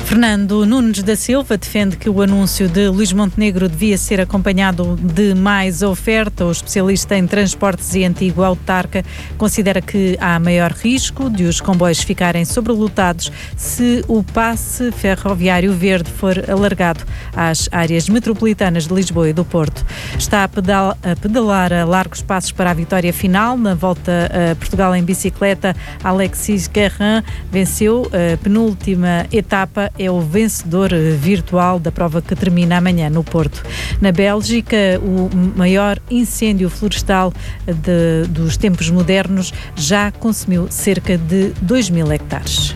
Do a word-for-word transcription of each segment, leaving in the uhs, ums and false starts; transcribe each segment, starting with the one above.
Fernando Nunes da Silva defende que o anúncio de Luís Montenegro devia ser acompanhado de mais oferta. O especialista em transportes e antigo autarca considera que há maior risco de os comboios ficarem sobrelotados se o passe ferroviário verde for alargado às áreas metropolitanas de Lisboa e do Porto. Está a, pedal, a pedalar a largos passos para a vitória final. Na volta a Portugal em bicicleta, Alexis Guerrin venceu a penúltima etapa. É o vencedor virtual da prova que termina amanhã no Porto. Na Bélgica, o maior incêndio florestal de, dos tempos modernos já consumiu cerca de dois mil hectares.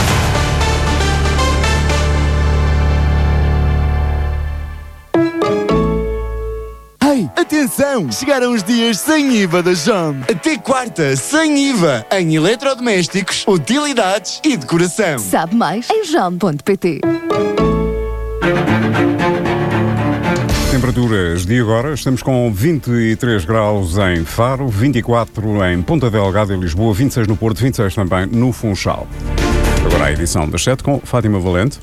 Atenção! Chegaram os dias sem I V A da Jom. Até quarta, sem I V A, em eletrodomésticos, utilidades e decoração. Sabe mais em jom ponto pt. Temperaturas de agora, estamos com vinte e três graus em Faro, vinte e quatro em Ponta Delgada e Lisboa, vinte e seis no Porto, vinte e seis também no Funchal. Agora a edição das sete com Fátima Valente.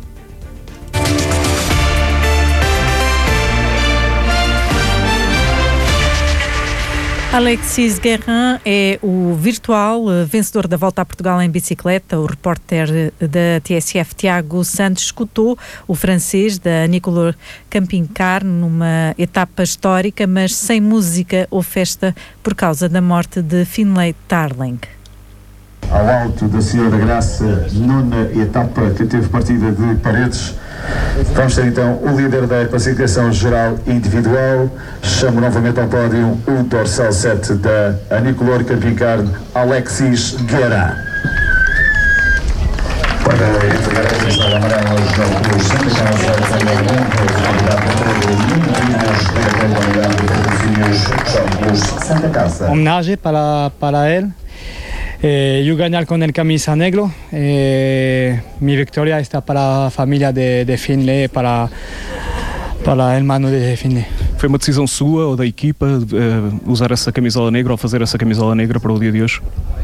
Alexis Guerrin é o virtual vencedor da Volta a Portugal em bicicleta. O repórter da T S F, Tiago Santos, escutou o francês da Nicolor Camping Car numa etapa histórica, mas sem música ou festa por causa da morte de Finlay Tarling. Ao alto da Senhora da Graça, nona etapa que teve partida de Paredes. Vamos ter então o líder da classificação geral individual. Chamo novamente ao pódio o dorsal sete da Nicolor Camping Car, Alexis Guerrin. Para entregar a camisola amarela dos Santa Casa, candidato Santa Casa. Homenagem para, para ele. Eh, yo ganar con el camisa negro, eh, mi victoria está para a família de, de Finlay, para, para o hermano de Finlay. Foi uma decisão sua ou da equipa uh, usar essa camisola negra ou fazer essa camisola negra para o dia de hoje?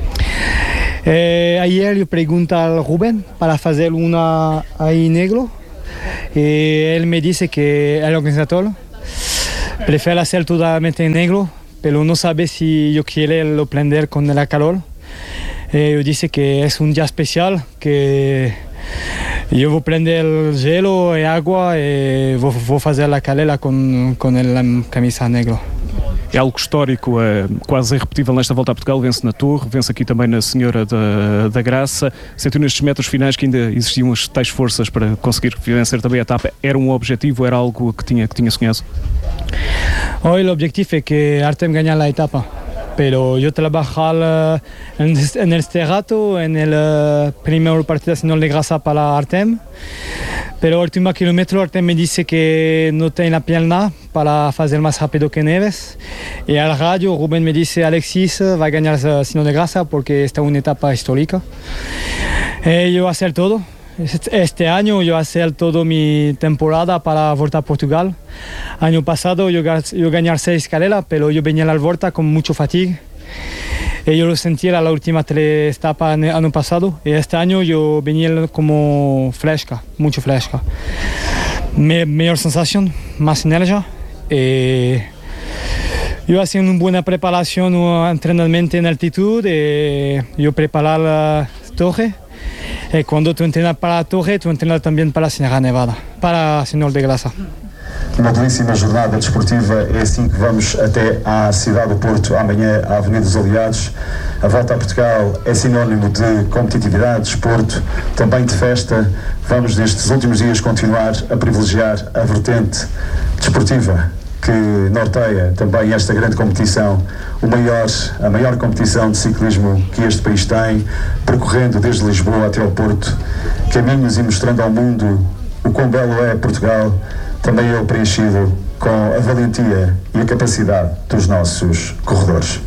Eh, ayer eu perguntei ao Rubén para fazer uma aí negro e ele me disse que el organizador prefere hacer totalmente negro, pero no sabe si yo quiero lo prender con el calor. Eh, eu disse que é um dia especial, que eu vou prender gelo e água e vou, vou fazer a calela com, com a camisa negra. É algo histórico, é quase irrepetível nesta Volta a Portugal. Vence na Torre, vence aqui também na Senhora da, da Graça. Sentiu nestes metros finais que ainda existiam as tais forças para conseguir vencer também a etapa. Era um objetivo, era algo que tinha, que tinha sonhado? Hoy o objetivo é que Artem ganhe a etapa. Pero yo trabajar en, en este rato, en el uh, primer partido de grasa para Artem. Pero el último kilómetro Artem me dice que no tiene la pierna para hacer más rápido que Neves. Y al radio Rubén me dice Alexis va a ganar sino de grasa porque esta es una etapa histórica. Eh, yo voy a hacer todo. Este año yo voy a hacer toda mi temporada para Volta a Portugal. Año pasado yo, yo gané seis carreras, pero yo venía a la Volta con mucho fatiga. Y yo lo sentí a la última tres etapas el año pasado. Y este año yo venía como fresca, mucho fresca. Me, mejor sensación, más energía. Y yo haciendo una buena preparación, un entrenamiento en altitud. Y yo preparar la torre. E quando tu entrenas para a Torre, tu entrenas também para a Sierra Nevada, para a Senhor de Graça. Uma belíssima jornada desportiva, é assim que vamos até à cidade do Porto, amanhã à Avenida dos Aliados. A Volta a Portugal é sinónimo de competitividade, desporto, também de festa. Vamos nestes últimos dias continuar a privilegiar a vertente desportiva que norteia também esta grande competição, o maior, a maior competição de ciclismo que este país tem, percorrendo desde Lisboa até ao Porto, caminhos e mostrando ao mundo o quão belo é Portugal, também ele preenchido com a valentia e a capacidade dos nossos corredores.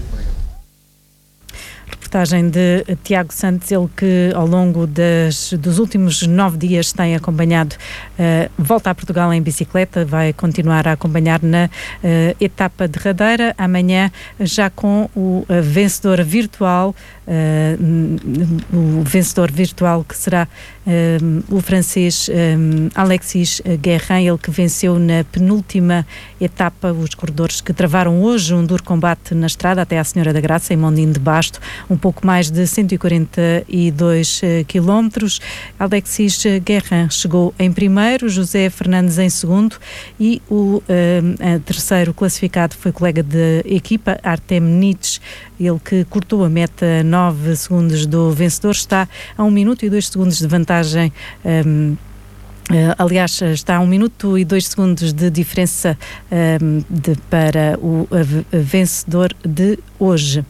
Reportagem de Tiago Santos, ele que ao longo das, dos últimos nove dias tem acompanhado uh, Volta a Portugal em bicicleta, vai continuar a acompanhar na uh, etapa derradeira, amanhã já com o uh, vencedor virtual uh, o vencedor virtual, que será uh, o francês um, Alexis Guérin, ele que venceu na penúltima etapa, os corredores que travaram hoje um duro combate na estrada até à Senhora da Graça, em Mondim de Basto, um pouco mais de cento e quarenta e dois quilómetros. Alexis Guérin chegou em primeiro, José Fernandes em segundo e o uh, terceiro classificado foi o colega de equipa, Artem Nitsch, ele que cortou a meta nove segundos do vencedor, está a um minuto e dois segundos de vantagem. Um, Uh, aliás, está a um minuto e dois segundos de diferença um, de, para o uh, vencedor de hoje.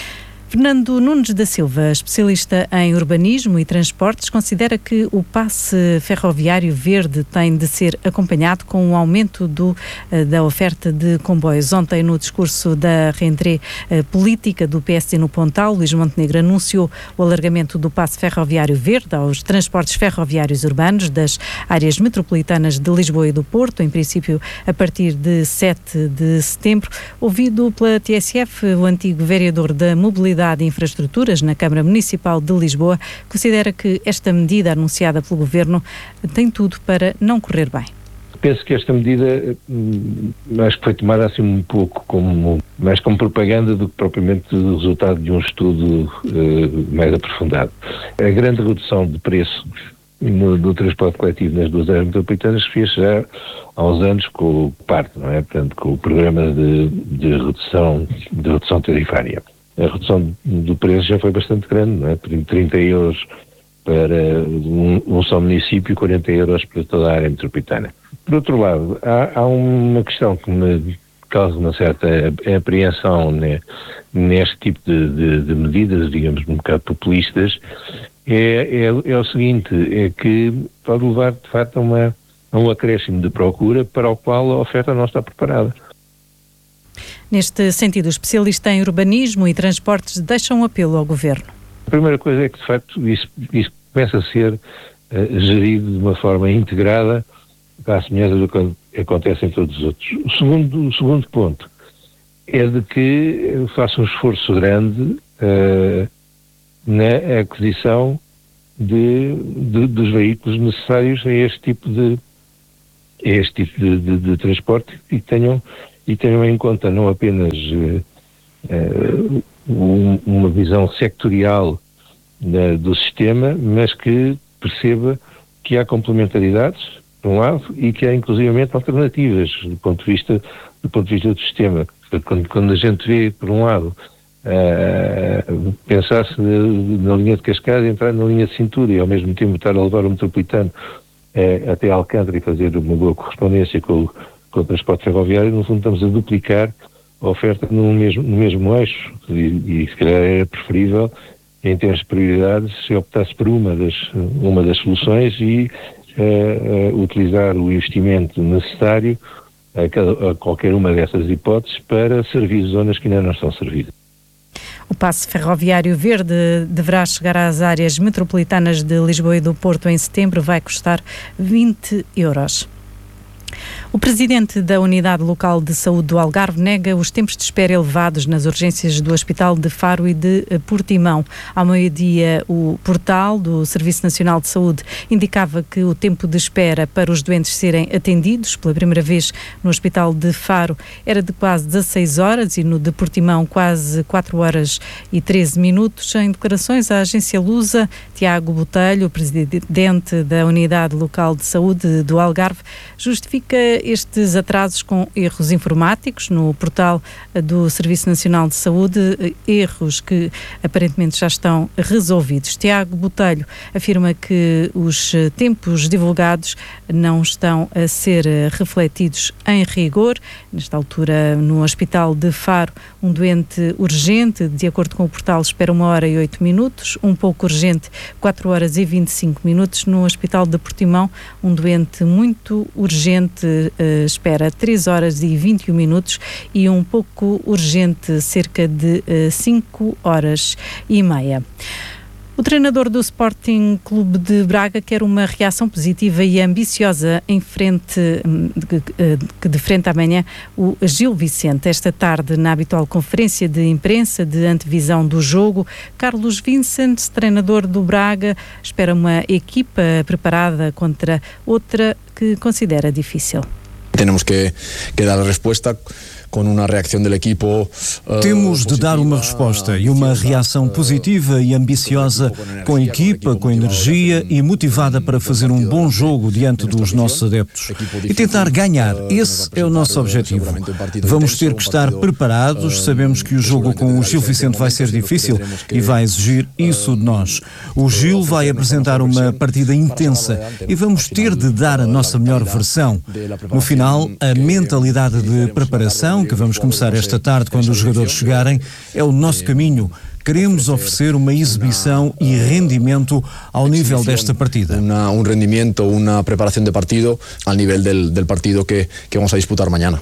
Fernando Nunes da Silva, especialista em urbanismo e transportes, considera que o passe ferroviário verde tem de ser acompanhado com o aumento do, da oferta de comboios. Ontem, no discurso da rentrée política do P S D no Pontal, Luís Montenegro anunciou o alargamento do passe ferroviário verde aos transportes ferroviários urbanos das áreas metropolitanas de Lisboa e do Porto, em princípio a partir de sete de setembro. Ouvido pela T S F, o antigo vereador da Mobilidade e Infraestruturas na Câmara Municipal de Lisboa considera que esta medida anunciada pelo Governo tem tudo para não correr bem. Penso que esta medida hum, acho que foi tomada assim um pouco como, mais como propaganda do que propriamente o resultado de um estudo uh, mais aprofundado. A grande redução de preços no, do transporte coletivo nas duas áreas metropolitanas fez já há uns anos com o P A R T, não é? Portanto, com o programa de, de, redução, de redução tarifária. A redução do preço já foi bastante grande, não é? trinta euros para um, um só município e quarenta euros para toda a área metropolitana. Por outro lado, há, há uma questão que me causa uma certa apreensão, né, neste tipo de, de, de medidas, digamos, um bocado populistas, é, é, é o seguinte, é que pode levar, de facto, a, uma, a um acréscimo de procura para o qual a oferta não está preparada. Neste sentido, o especialista em urbanismo e transportes deixa um apelo ao Governo. A primeira coisa é que, de facto, isso, isso começa a ser uh, gerido de uma forma integrada, à semelhança do que acontece em todos os outros. O segundo, o segundo ponto é de que faça um esforço grande uh, na aquisição de, de, dos veículos necessários a este tipo de, a este tipo de, de, de transporte e que tenham e tenham em conta não apenas uh, uh, um, uma visão sectorial uh, do sistema, mas que perceba que há complementaridades, por um lado, e que há inclusivamente alternativas do ponto de vista do, ponto de vista do sistema. Quando, quando a gente vê, por um lado, uh, pensar-se na, na linha de Cascais, entrar na linha de cintura e ao mesmo tempo estar a levar o metropolitano uh, até Alcântara e fazer uma boa correspondência com o com o transporte ferroviário, no fundo estamos a duplicar a oferta no mesmo, no mesmo eixo e, e se calhar é preferível, em termos de prioridades, se optasse por uma das, uma das soluções e uh, uh, utilizar o investimento necessário a, cada, a qualquer uma dessas hipóteses para servir zonas que ainda não estão servidas. O passe ferroviário verde deverá chegar às áreas metropolitanas de Lisboa e do Porto em setembro, vai custar vinte euros. O presidente da Unidade Local de Saúde do Algarve nega os tempos de espera elevados nas urgências do Hospital de Faro e de Portimão. Ao meio-dia, o portal do Serviço Nacional de Saúde indicava que o tempo de espera para os doentes serem atendidos pela primeira vez no Hospital de Faro era de quase dezasseis horas e no de Portimão quase quatro horas e treze minutos. Em declarações à agência Lusa, Tiago Botelho, presidente da Unidade Local de Saúde do Algarve, justifica estes atrasos com erros informáticos no portal do Serviço Nacional de Saúde, erros que aparentemente já estão resolvidos. Tiago Botelho afirma que os tempos divulgados não estão a ser refletidos em rigor. Nesta altura, no Hospital de Faro, um doente urgente, de acordo com o portal, espera uma hora e oito minutos, um pouco urgente, quatro horas e vinte e cinco minutos. No Hospital de Portimão, um doente muito urgente uh, espera três horas e vinte e um minutos e um pouco urgente cerca de uh, cinco horas e meia. O treinador do Sporting Clube de Braga quer uma reação positiva e ambiciosa em frente, de, de frente amanhã, o Gil Vicente. Esta tarde, na habitual conferência de imprensa de antevisão do jogo, Carlos Vicente, treinador do Braga, espera uma equipa preparada contra outra que considera difícil. Temos que, que dar a resposta com uma reação do equipo. Uh, Temos de dar uma resposta e uma reação positiva e ambiciosa, com a equipa, com energia e motivada para fazer um bom jogo diante dos nossos adeptos e tentar ganhar. Esse é o nosso objetivo. Vamos ter que estar preparados. Sabemos que o jogo com o Gil Vicente vai ser difícil e vai exigir isso de nós. O Gil vai apresentar uma partida intensa e vamos ter de dar a nossa melhor versão. No final, a mentalidade de preparação que vamos começar esta tarde quando os jogadores chegarem é o nosso caminho. Queremos oferecer uma exibição e rendimento ao nível desta partida. Una, um rendimento, uma preparação de partido ao nível del, del partido que, que vamos a disputar amanhã.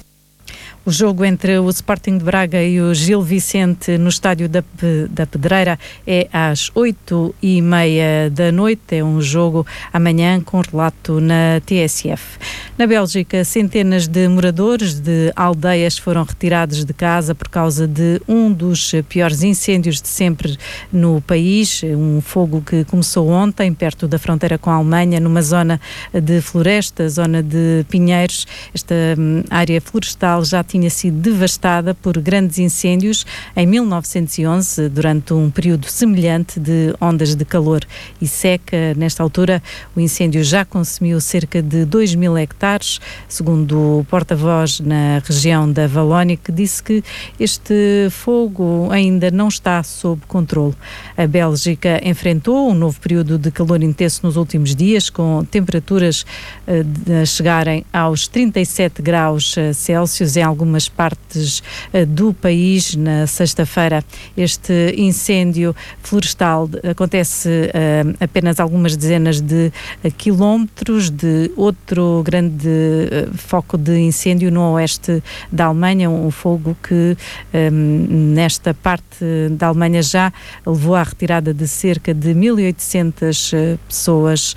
O jogo entre o Sporting de Braga e o Gil Vicente no estádio da, da Pedreira é às oito e meia da noite. É um jogo amanhã com relato na T S F. Na Bélgica, centenas de moradores de aldeias foram retirados de casa por causa de um dos piores incêndios de sempre no país. Um fogo que começou ontem, perto da fronteira com a Alemanha, numa zona de floresta, zona de pinheiros. Esta hum, área florestal já tinha tinha sido devastada por grandes incêndios em mil novecentos e onze, durante um período semelhante de ondas de calor e seca. Nesta altura, o incêndio já consumiu cerca de dois mil hectares, segundo o porta-voz na região da Valónia, que disse que este fogo ainda não está sob controle. A Bélgica enfrentou um novo período de calor intenso nos últimos dias, com temperaturas uh, a chegarem aos trinta e sete graus Celsius em algumas partes uh, do país. Na sexta-feira, este incêndio florestal acontece uh, apenas algumas dezenas de uh, quilómetros de outro grande uh, foco de incêndio no oeste da Alemanha, um fogo que um, nesta parte da Alemanha já levou à retirada de cerca de mil e oitocentas uh, pessoas.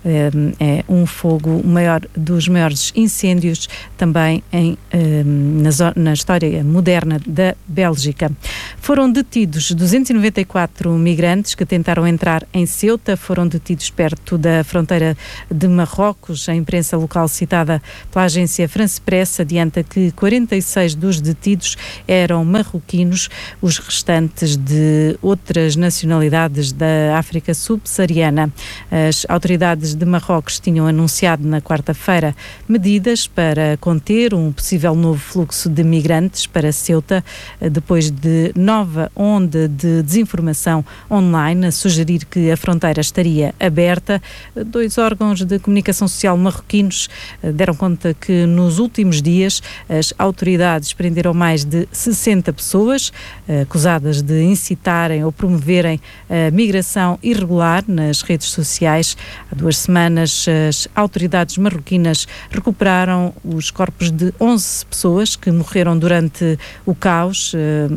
É um fogo, o maior dos maiores incêndios também em, na, na história moderna da Bélgica. Foram detidos duzentos e noventa e quatro migrantes que tentaram entrar em Ceuta, foram detidos perto da fronteira de Marrocos. A imprensa local citada pela agência France Press adianta que quarenta e seis dos detidos eram marroquinos, os restantes de outras nacionalidades da África subsaariana. As autoridades de Marrocos tinham anunciado na quarta-feira medidas para conter um possível novo fluxo de migrantes para Ceuta, depois de nova onda de desinformação online a sugerir que a fronteira estaria aberta. Dois órgãos de comunicação social marroquinos deram conta que nos últimos dias as autoridades prenderam mais de sessenta pessoas acusadas de incitarem ou promoverem a migração irregular nas redes sociais. Há duas semanas, as autoridades marroquinas recuperaram os corpos de onze pessoas que morreram durante o caos.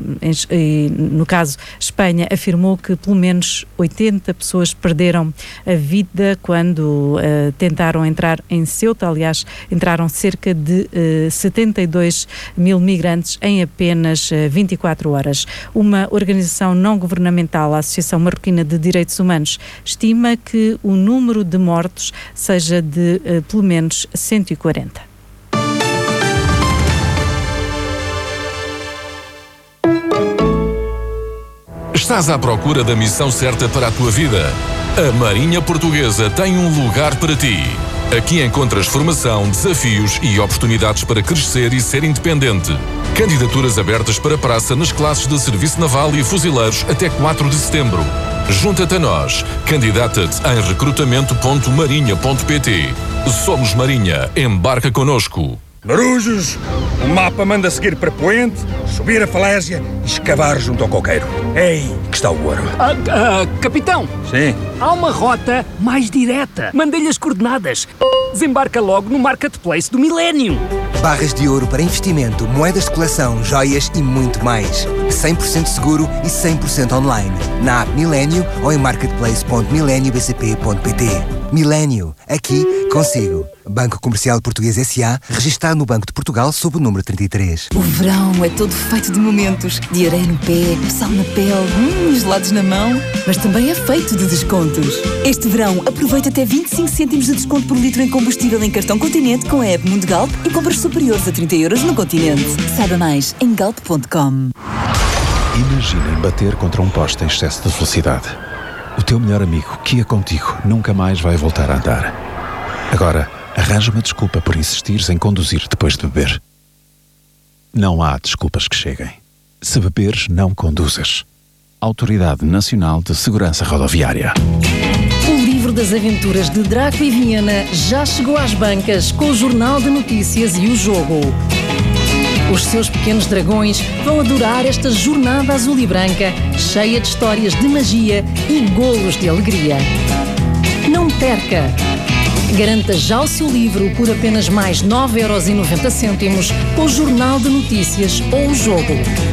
E, no caso, Espanha afirmou que pelo menos oitenta pessoas perderam a vida quando uh, tentaram entrar em Ceuta. Aliás, entraram cerca de uh, setenta e dois mil migrantes em apenas uh, vinte e quatro horas. Uma organização não governamental, a Associação Marroquina de Direitos Humanos, estima que o número de mortos seja de uh, pelo menos cento e quarenta. Estás à procura da missão certa para a tua vida? A Marinha Portuguesa tem um lugar para ti. Aqui encontras formação, desafios e oportunidades para crescer e ser independente. Candidaturas abertas para praça nas classes de Serviço Naval e Fuzileiros até quatro de setembro. Junta-te a nós. Candidata-te em recrutamento ponto marinha ponto pt. Somos Marinha. Embarca connosco. Marujos, o mapa manda seguir para Poente, subir a falésia e escavar junto ao coqueiro. Ei, que está o ouro. Ah, ah, capitão. Sim? Há uma rota mais direta. Mandei-lhe as coordenadas. desembarca logo no Marketplace do Millennium. Barras de ouro para investimento, moedas de coleção, joias e muito mais. cem por cento seguro e cem por cento online. Na app Millennium ou em marketplace ponto millennium b c p ponto p t. Millennium, aqui consigo. Banco Comercial Português S A, registado no Banco de Portugal sob o número trinta e três. O verão é todo feito de momentos. De areia no pé, sal na pele, hum, gelados na mão. Mas também é feito de descontos. Este verão, aproveita até vinte e cinco cêntimos de desconto por litro em combustível em cartão Continente com a app Mundo Galp e compras superiores a trinta euros no Continente. Saiba mais em galp ponto com. Imaginem bater contra um poste em excesso de velocidade. O teu melhor amigo, que ia contigo, nunca mais vai voltar a andar. Agora, arranja uma desculpa por insistires em conduzir depois de beber. Não há desculpas que cheguem. Se beberes, não conduzas. Autoridade Nacional de Segurança Rodoviária. O livro das aventuras de Draco e Viena já chegou às bancas com o Jornal de Notícias e o Jogo. Os seus pequenos dragões vão adorar esta jornada azul e branca, cheia de histórias de magia e golos de alegria. Não perca! Garanta já o seu livro por apenas mais nove euros e noventa cêntimos com o Jornal de Notícias ou o Jogo.